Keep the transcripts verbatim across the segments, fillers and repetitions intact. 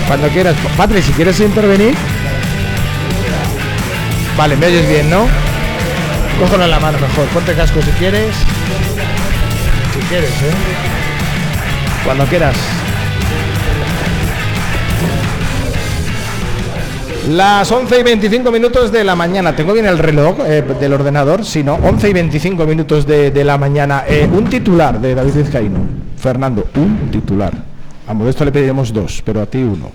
Cuando quieras. Patri, si quieres intervenir. Vale, me oyes bien, ¿no? Cógelo en la mano mejor. Ponte casco si quieres. Si quieres, ¿eh? Cuando quieras. Las once y veinticinco minutos de la mañana. ¿Tengo bien el reloj eh, del ordenador? Sí, ¿no? once y veinticinco minutos de, de la mañana. Eh, un titular de David Vizcaíno. Fernando, un titular. A Modesto le pediremos dos, pero a ti uno.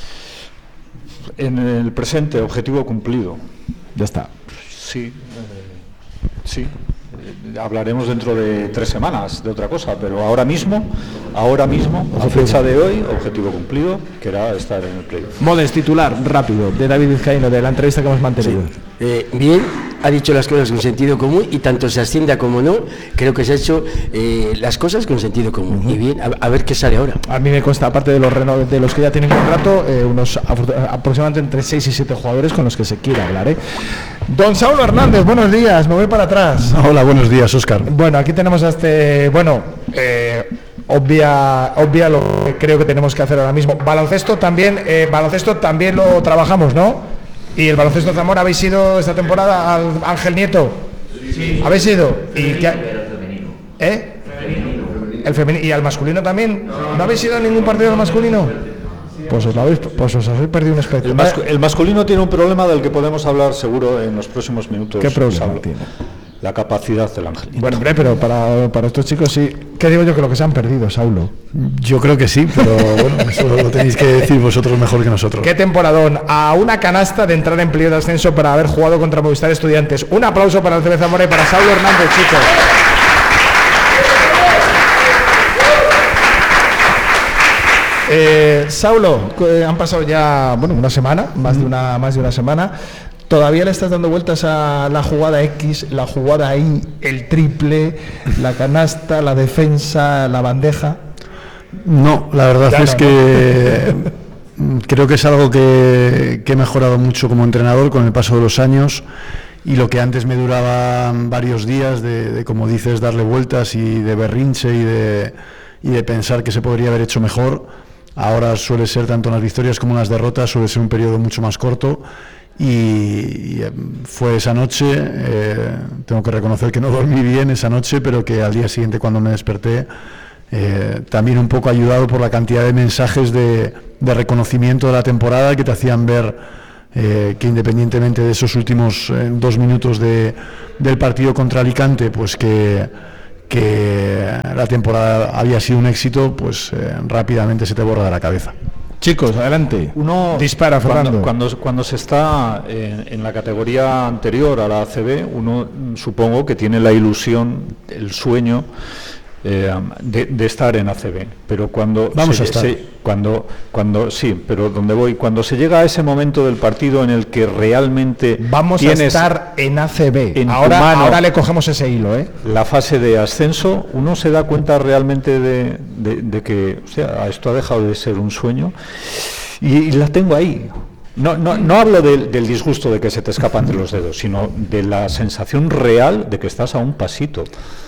En el presente, objetivo cumplido. Ya está. Sí, eh, sí. Eh, hablaremos dentro de tres semanas de otra cosa, pero ahora mismo, ahora mismo, a fecha de hoy, objetivo cumplido, que era estar en el playoff. Modes, titular, rápido, de David Vizcaíno, de la entrevista que hemos mantenido. Sí. Eh, bien, ha dicho las cosas con sentido común y tanto se ascienda como no, creo que se ha hecho eh, las cosas con sentido común. Uh-huh. Y bien, a, a ver qué sale ahora. A mí me consta, aparte de los reno, de los que ya tienen contrato, eh, unos aproximadamente entre seis y siete jugadores con los que se quiere hablar, ¿eh? Don Saulo Hernández, buenos días, me voy para atrás. Hola, buenos días, Óscar. Bueno, aquí tenemos a este, bueno, eh, obvia, obvia lo que creo que tenemos que hacer ahora mismo. Baloncesto también, eh, baloncesto también lo trabajamos, ¿no? Y el baloncesto Zamora, ¿habéis ido esta temporada al Ángel Nieto? Sí. ¿Habéis ido? ¿Y qué? ¿Eh? Femenino. El femenino. ¿Y al masculino también? No, ¿No habéis ido a ningún partido del masculino? Pues os, lo habéis, pues os habéis perdido un espectáculo. El, mascu- el masculino tiene un problema del que podemos hablar seguro en los próximos minutos. ¿Qué problema tiene? La capacidad del Ángel Nieto. Bueno, hombre, pero para, para estos chicos sí. ¿Qué digo yo? Que lo que se han perdido, Saulo. Yo creo que sí, pero bueno, eso lo tenéis que decir vosotros mejor que nosotros. Qué temporadón. A una canasta de entrar en playoff de ascenso para haber jugado contra Movistar Estudiantes. Un aplauso para el C B Zamora y para Saulo Hernández, chicos. Eh, Saulo, eh, han pasado ya, bueno, una semana, más de una, más de una semana. ¿Todavía le estás dando vueltas a la jugada X, la jugada Y, el triple, la canasta, la defensa, la bandeja? No, la verdad ya es no, que ¿no? Creo que es algo que, que he mejorado mucho como entrenador con el paso de los años, y lo que antes me duraba varios días de, de, como dices, darle vueltas y de berrinche y de, y de pensar que se podría haber hecho mejor, ahora suele ser, tanto en las victorias como en las derrotas, suele ser un periodo mucho más corto. Y, y fue esa noche, eh, tengo que reconocer que no dormí bien esa noche, pero que al día siguiente, cuando me desperté, eh, también un poco ayudado por la cantidad de mensajes de, de reconocimiento de la temporada que te hacían ver eh, que independientemente de esos últimos eh, dos minutos de, del partido contra Alicante, pues que, que la temporada había sido un éxito, pues eh, rápidamente se te borra de la cabeza. Chicos, adelante. Uno dispara, Fernando. Cuando, cuando, cuando se está en, en la categoría anterior a la A C B, uno supongo que tiene la ilusión, el sueño eh, de, de estar en A C B. Pero cuando vamos se, a estar. Se, cuando, cuando sí, pero donde voy, cuando se llega a ese momento del partido en el que realmente vamos a estar en A C B. En ahora, mano, ahora le cogemos ese hilo, ¿eh? La fase de ascenso, uno se da cuenta realmente de, de, de que, o sea, esto ha dejado de ser un sueño y, y la tengo ahí. No, no, no hablo del, del disgusto de que se te escapa entre los dedos, sino de la sensación real de que estás a un pasito.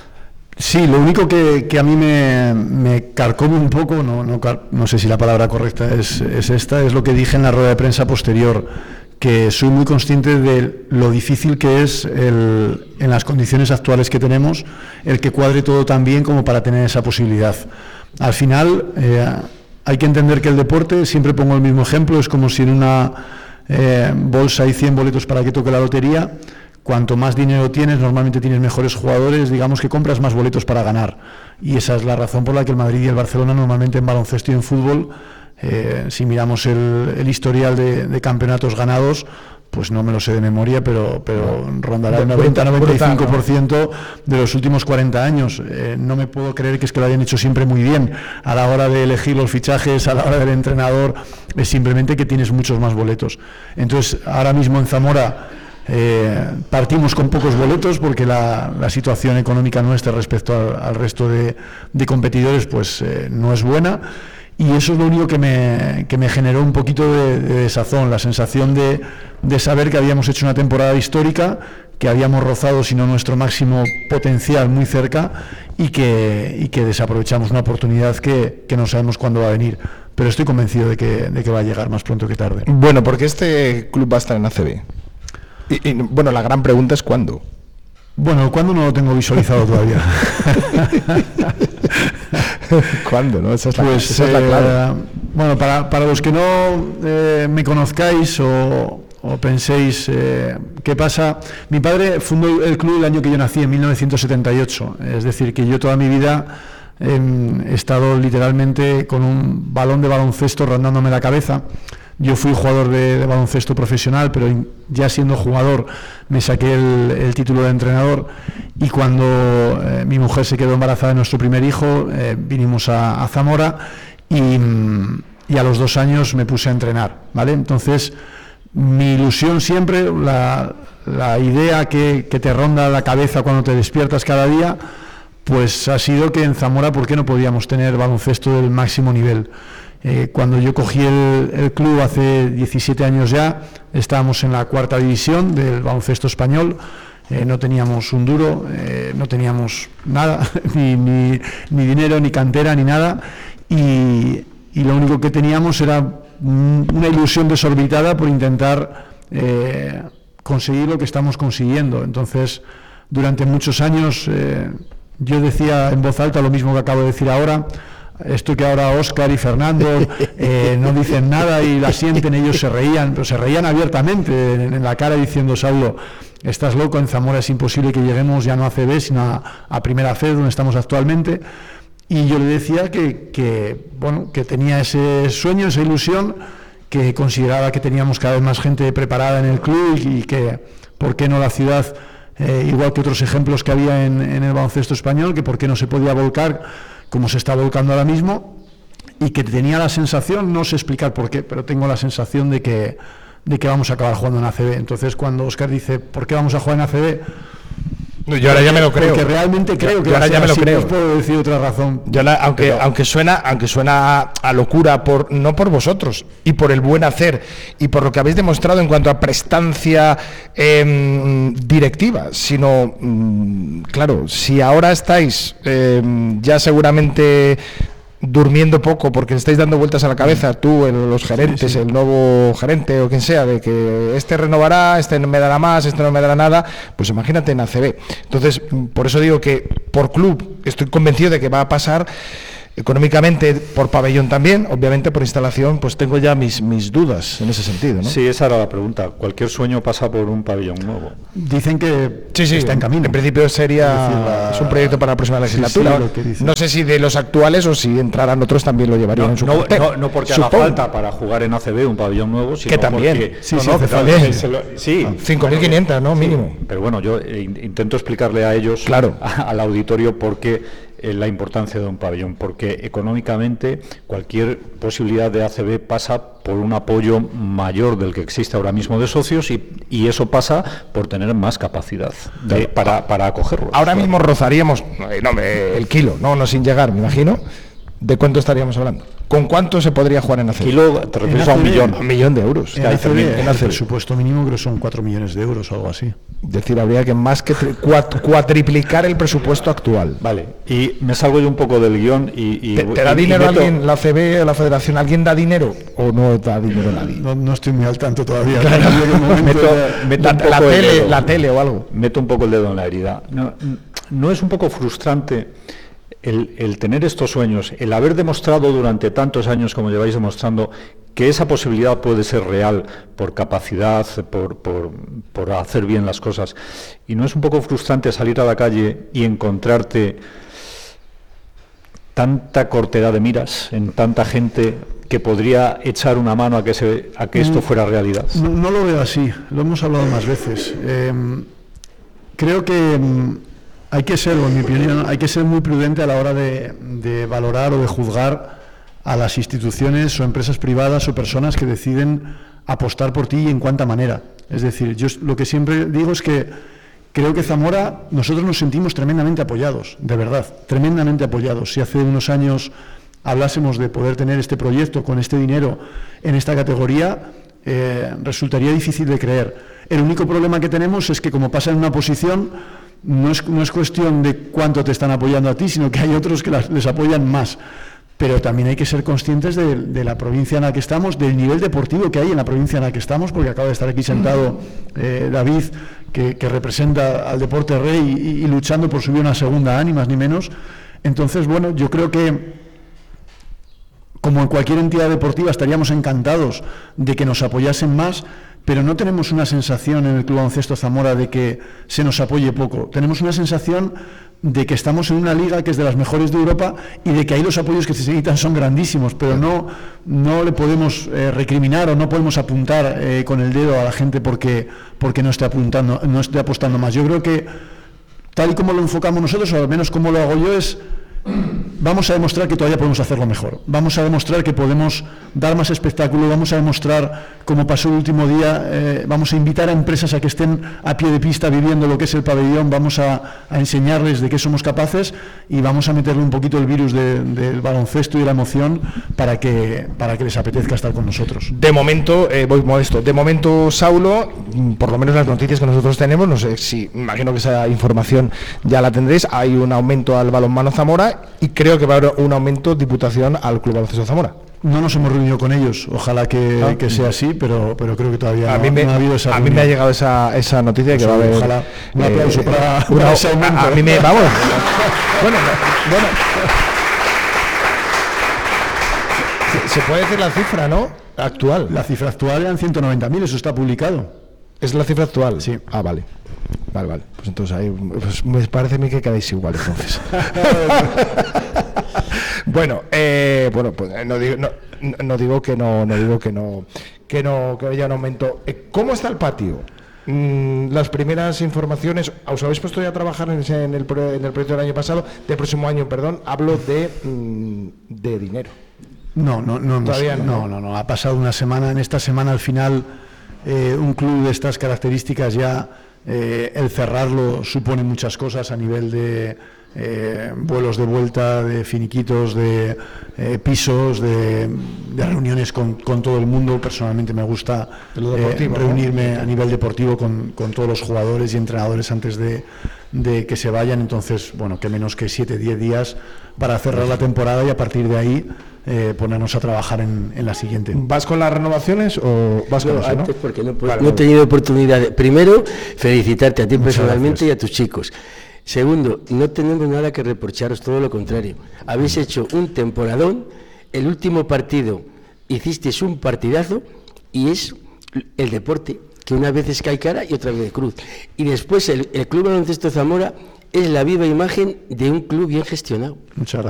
Sí, lo único que, que a mí me, me carcome un poco, no, no, no sé si la palabra correcta es, es esta, es lo que dije en la rueda de prensa posterior, que soy muy consciente de lo difícil que es el, en las condiciones actuales que tenemos el que cuadre todo tan bien como para tener esa posibilidad. Al final eh, hay que entender que el deporte, siempre pongo el mismo ejemplo, es como si en una eh, bolsa hay cien boletos para que toque la lotería. Cuanto más dinero tienes, normalmente tienes mejores jugadores, digamos que compras más boletos para ganar. Y esa es la razón por la que el Madrid y el Barcelona normalmente en baloncesto y en fútbol, eh, si miramos el, el historial de, de campeonatos ganados, pues no me lo sé de memoria, pero, pero rondará el noventa a noventa y cinco por ciento de los últimos cuarenta años. Eh, no me puedo creer que es que lo hayan hecho siempre muy bien a la hora de elegir los fichajes, a la hora del entrenador, es simplemente que tienes muchos más boletos. Entonces, ahora mismo en Zamora Eh, partimos con pocos boletos porque la, la situación económica nuestra respecto al, al resto de, de competidores pues eh, no es buena, y eso es lo único que me, que me generó un poquito de, de desazón, la sensación de, de saber que habíamos hecho una temporada histórica, que habíamos rozado si no nuestro máximo potencial muy cerca y que, y que desaprovechamos una oportunidad que, que no sabemos cuándo va a venir. pero estoy convencido de que, de que va a llegar más pronto que tarde. Bueno, porque este club va a estar en A C B. Y, y bueno, la gran pregunta es ¿cuándo? Bueno, ¿cuándo? No lo tengo visualizado todavía. ¿Cuándo? ¿No? Esa es la, pues, esa es la clave. Eh, bueno, para, para los que no eh, me conozcáis o, o penséis eh, qué pasa, mi padre fundó el club el año que yo nací, en mil novecientos setenta y ocho. Es decir, que yo toda mi vida eh, he estado literalmente con un balón de baloncesto rondándome la cabeza. Yo fui jugador de, de baloncesto profesional, pero ya siendo jugador me saqué el, el título de entrenador, y cuando eh, mi mujer se quedó embarazada de nuestro primer hijo, eh, vinimos a, a Zamora y, y a los dos años me puse a entrenar, ¿vale? Entonces, mi ilusión siempre, la, la idea que, que te ronda la cabeza cuando te despiertas cada día, pues ha sido que en Zamora, ¿por qué no podíamos tener baloncesto del máximo nivel? Eh, cuando yo cogí el, el club hace diecisiete años ya, estábamos en la cuarta división del baloncesto español, eh, no teníamos un duro, eh, no teníamos nada, ni, ni, ni dinero, ni cantera, ni nada, y, y lo único que teníamos era una ilusión desorbitada por intentar eh, conseguir lo que estamos consiguiendo. Entonces, durante muchos años eh, yo decía en voz alta lo mismo que acabo de decir ahora. Esto que ahora Óscar y Fernando eh, no dicen nada y la sienten, ellos se reían, pero se reían abiertamente en, en la cara diciendo: Saulo, estás loco, en Zamora es imposible que lleguemos ya no a A C B, sino a, a Primera F, donde estamos actualmente. Y yo le decía que, que, bueno, que tenía ese sueño, esa ilusión, que consideraba que teníamos cada vez más gente preparada en el club y, y que, ¿por qué no la ciudad, eh, igual que otros ejemplos que había en, en el baloncesto español, que por qué no se podía volcar como se está volcando ahora mismo? Y que tenía la sensación, no sé explicar por qué, pero tengo la sensación de que, de que vamos a acabar jugando en A C B. Entonces, cuando Óscar dice, ¿por qué vamos a jugar en A C B? No, yo ahora ya me lo creo. Porque realmente creo yo, que yo ahora ya me lo así, creo. No os puedo decir otra razón. Yo la, aunque, pero, aunque suena, aunque suena a, a locura, por, no por vosotros, y por el buen hacer, y por lo que habéis demostrado en cuanto a prestancia eh, directiva, sino, mm, claro, si ahora estáis eh, ya seguramente durmiendo poco porque estáis dando vueltas a la cabeza, tú, el, los gerentes, sí, sí. el nuevo gerente o quien sea, de que este renovará, este no me dará más, este no me dará nada, pues imagínate en A C B. Entonces, por eso digo que por club estoy convencido de que va a pasar. Económicamente, por pabellón también, obviamente por instalación, pues tengo ya mis, mis dudas en ese sentido, ¿no? Sí, esa era la pregunta. Cualquier sueño pasa por un pabellón nuevo. Dicen que sí, sí, está en camino. En principio sería es, decir, la... es un proyecto para la próxima legislatura. Sí, sí, no sé si de los actuales o si entrarán otros también lo llevarían no, en su no, cartel. no, no porque Supongo. haga falta para jugar en A C B un pabellón nuevo, sino que también. Porque, sí, no, sí, no, hace falta. Sí, cinco mil quinientos, ¿no? Mínimo. Sí, pero bueno, yo intento explicarle a ellos, claro. a, al auditorio, por qué la importancia de un pabellón, porque económicamente cualquier posibilidad de A C B pasa por un apoyo mayor del que existe ahora mismo de socios y, y eso pasa por tener más capacidad de, para, para acogerlos. Ahora mismo rozaríamos no, el kilo, no, no sin llegar, me imagino. ¿De cuánto estaríamos hablando? ¿Con cuánto se podría jugar en A C B? Kilo, te refieres a un millón. Un millón de euros. En A C B, el presupuesto mínimo creo que son cuatro millones de euros o algo así. Es decir, habría que más que cuat, cuatriplicar el presupuesto actual. Vale, y me salgo yo un poco del guión y... y ¿Te, te da y, dinero y meto... alguien, la A C B o la Federación? ¿Alguien da dinero o no da dinero nadie? No, no estoy muy al tanto todavía. Claro. meto, meto la, la, tele, la tele o algo. Meto un poco el dedo en la herida. No, no es un poco frustrante... El, el tener estos sueños, el haber demostrado durante tantos años, como lleváis demostrando, que esa posibilidad puede ser real por capacidad, por, por, por hacer bien las cosas, y no es un poco frustrante salir a la calle y encontrarte tanta cortedad de miras en tanta gente que podría echar una mano a que, se, a que esto fuera realidad? No, no lo veo así, lo hemos hablado más veces. Eh, creo que... Hay que ser, en mi opinión, hay que ser muy prudente a la hora de, de valorar o de juzgar a las instituciones o empresas privadas o personas que deciden apostar por ti y en cuánta manera. Es decir, yo lo que siempre digo es que creo que Zamora, nosotros nos sentimos tremendamente apoyados, de verdad, tremendamente apoyados. Si hace unos años hablásemos de poder tener este proyecto con este dinero en esta categoría, eh, resultaría difícil de creer. El único problema que tenemos es que, como pasa en una posición, No es, no es cuestión de cuánto te están apoyando a ti, sino que hay otros que las, les apoyan más. pero también hay que ser conscientes de, de la provincia en la que estamos, del nivel deportivo que hay en la provincia en la que estamos, porque acaba de estar aquí sentado eh, David, que, que representa al Deporte Rey y, y luchando por subir una segunda A, ni más ni menos. Entonces, bueno, yo creo que como en cualquier entidad deportiva estaríamos encantados de que nos apoyasen más, pero no tenemos una sensación en el Club Baloncesto Zamora de que se nos apoye poco. Tenemos una sensación de que estamos en una liga que es de las mejores de Europa y de que ahí los apoyos que se necesitan son grandísimos, pero no, no le podemos eh, recriminar o no podemos apuntar eh, con el dedo a la gente porque, porque no esté apuntando, no esté apostando más. Yo creo que tal y como lo enfocamos nosotros, o al menos como lo hago yo, es vamos a demostrar que todavía podemos hacerlo mejor, vamos a demostrar que podemos dar más espectáculo, vamos a demostrar, como pasó el último día, eh, vamos a invitar a empresas a que estén a pie de pista viviendo lo que es el pabellón, vamos a, a enseñarles de qué somos capaces y vamos a meterle un poquito el virus de, del baloncesto y de la emoción para que, para que les apetezca estar con nosotros. De momento, eh, voy modesto, de momento, Saulo, por lo menos las noticias que nosotros tenemos, no sé si, imagino que esa información ya la tendréis, hay un aumento al balonmano Zamora y creo que va a haber un aumento Diputación al Club Baloncesto Zamora. No nos hemos reunido con ellos, ojalá que, ¿No? que sea así, pero, pero creo que todavía a no, mí me, no ha habido esa A reunión. mí me ha llegado esa, esa noticia que Pues va a haber... ojalá. Un aplauso eh, para, una- para ese aumento. a, a mí me... Vamos. bueno, bueno. Se, se puede decir la cifra, ¿no? Actual. La cifra actual eran ciento noventa mil, eso está publicado. ¿Es la cifra actual? Sí. Ah, vale. Vale, vale. Pues entonces ahí, pues me parece a mí que quedáis igual, entonces. bueno, eh, bueno, pues no digo, no, no digo que no, no digo que no, que no, que haya un aumento. Eh, ¿Cómo está el patio? Mm, las primeras informaciones, ¿os habéis puesto ya a trabajar en, ese, en, el, pro- en el proyecto del año pasado? Del próximo año, perdón, hablo de, mm, de dinero. No, no, no, hemos- Todavía no. no, no, no. Ha pasado una semana. En esta semana, al final, eh, un club de estas características ya, eh, el cerrarlo supone muchas cosas a nivel de eh, vuelos de vuelta, de finiquitos, de eh, pisos, de, de reuniones con, con todo el mundo. Personalmente me gusta De lo deportivo, eh, ¿no? reunirme a nivel deportivo con, con todos los jugadores y entrenadores antes de, de que se vayan. Entonces, bueno, que menos que siete, diez días para cerrar la temporada y a partir de ahí eh, ponernos a trabajar en, en la siguiente. ¿Vas con las renovaciones o vas con No, eso, no? antes porque no, Vale, no he tenido oportunidad. de- primero, felicitarte a ti Muchas personalmente gracias. y a tus chicos. Segundo, no tenemos nada que reprocharos, todo lo contrario. Habéis hecho un temporadón, el último partido hicisteis un partidazo y es el deporte, que una vez es cae cara y otra vez de cruz. Y después el, el Club Baloncesto Zamora es la viva imagen de un club bien gestionado. Muchas gracias.